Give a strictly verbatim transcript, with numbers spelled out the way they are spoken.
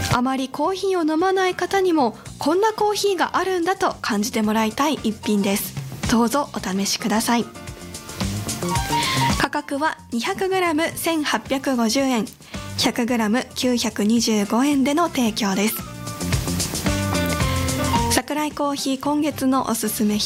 あまりコーヒーを飲まない方にもこんなコーヒーがあるんだと感じてもらいたい一品です。どうぞお試しください。価格は にひゃくグラムせんはっぴゃくごじゅうえん、ひゃくグラムきゅうひゃくにじゅうごえんでの提供です。桜井コーヒー今月のおすすめ品